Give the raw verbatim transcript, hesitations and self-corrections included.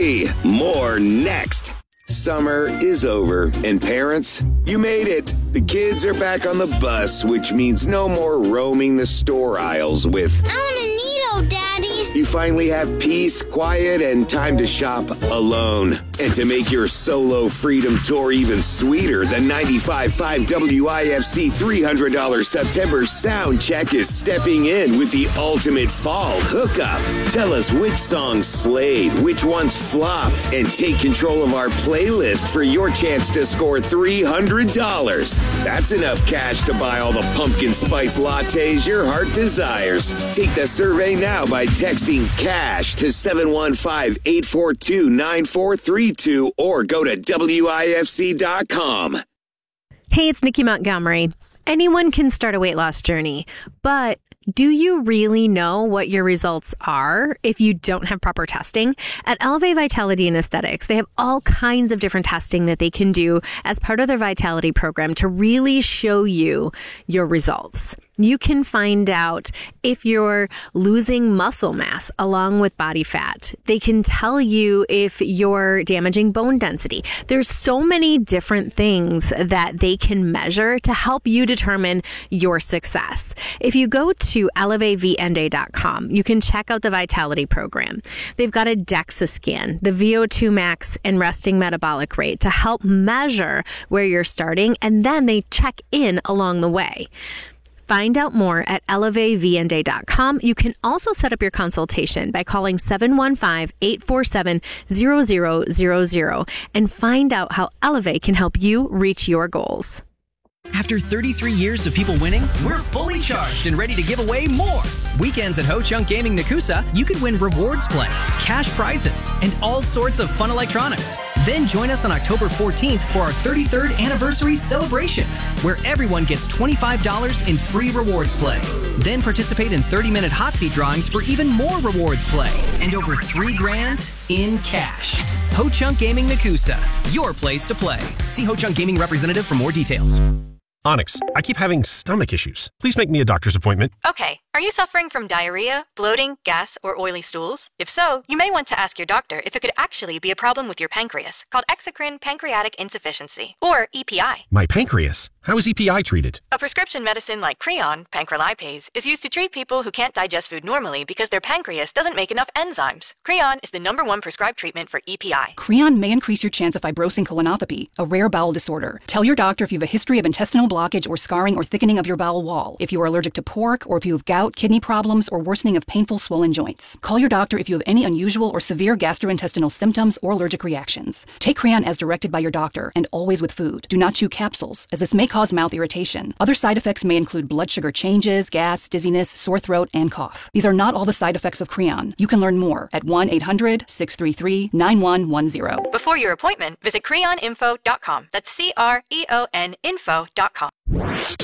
Free. More next. Summer is over, and parents, you made it. The kids are back on the bus, which means no more roaming the store aisles with, I want a Neato, Daddy. You finally have peace, quiet, and time to shop alone. And to make your solo freedom tour even sweeter, the ninety-five point five W I F C three hundred dollars September Sound Check is stepping in with the ultimate fall hookup. Tell us which songs slayed, which ones flopped, and take control of our playlist for your chance to score three hundred dollars. That's enough cash to buy all the pumpkin spice lattes your heart desires. Take the survey now by texting CASH to seven one five, eight four two, nine four three two or go to W I F C dot com. Hey, it's Nikki Montgomery. Anyone can start a weight loss journey, but do you really know what your results are if you don't have proper testing? At Elevate Vitality and Aesthetics, they have all kinds of different testing that they can do as part of their Vitality program to really show you your results. You can find out if you're losing muscle mass along with body fat. They can tell you if you're damaging bone density. There's so many different things that they can measure to help you determine your success. If you go to elevate v n d dot com, you can check out the Vitality program. They've got a DEXA scan, the V O two max, and resting metabolic rate to help measure where you're starting, and then they check in along the way. Find out more at elevate v n d dot com. You can also set up your consultation by calling seven one five, eight four seven, zero zero zero zero and find out how Elevate can help you reach your goals. After thirty-three years of people winning, we're fully charged and ready to give away more. Weekends at Ho Chunk Gaming Nakusa, you could win rewards play, cash prizes, and all sorts of fun electronics. Then join us on October fourteenth for our thirty-third anniversary celebration, where everyone gets twenty-five dollars in free rewards play. Then participate in thirty-minute hot seat drawings for even more rewards play and over three grand in cash. Ho Chunk Gaming Nakusa, your place to play. See Ho Chunk Gaming representative for more details. Onyx, I keep having stomach issues. Please make me a doctor's appointment. Okay. Are you suffering from diarrhea, bloating, gas, or oily stools? If so, you may want to ask your doctor if it could actually be a problem with your pancreas, called exocrine pancreatic insufficiency, or E P I. My pancreas? How is E P I treated? A prescription medicine like Creon, pancrelipase, is used to treat people who can't digest food normally because their pancreas doesn't make enough enzymes. Creon is the number one prescribed treatment for E P I. Creon may increase your chance of fibrosing colonopathy, a rare bowel disorder. Tell your doctor if you have a history of intestinal blockage or scarring or thickening of your bowel wall, if you are allergic to pork, or if you have gout, kidney problems, or worsening of painful swollen joints. Call your doctor if you have any unusual or severe gastrointestinal symptoms or allergic reactions. Take Creon as directed by your doctor, and always with food. Do not chew capsules, as this may cause mouth irritation. Other side effects may include blood sugar changes, gas, dizziness, sore throat, and cough. These are not all the side effects of Creon. You can learn more at one eight hundred, six three three, nine one one zero. Before your appointment, visit creon info dot com. That's C R E O N info dot com.